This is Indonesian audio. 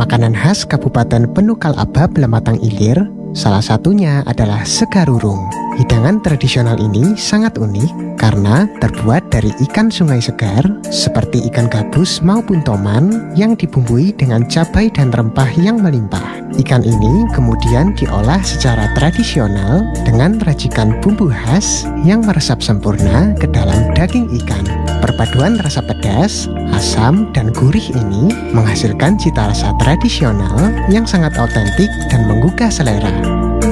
Makanan khas Kabupaten Penukal Abab Lematang Ilir, salah satunya adalah segarurung. Hidangan tradisional ini sangat unik karena terbuat dari ikan sungai segar seperti ikan gabus maupun toman yang dibumbui dengan cabai dan rempah yang melimpah. Ikan ini kemudian diolah secara tradisional dengan racikan bumbu khas yang meresap sempurna ke dalam daging ikan. Perpaduan rasa pedas, asam, dan gurih ini menghasilkan cita rasa tradisional yang sangat otentik dan menggugah selera.